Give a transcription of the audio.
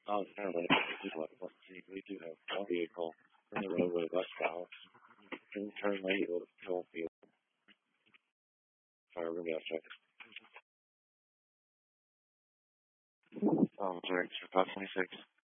Oh, apparently, let's see, we do have one vehicle in the roadway westbound. Turn late, go to Philfield. Sorry, we're going to check. Direct for 526.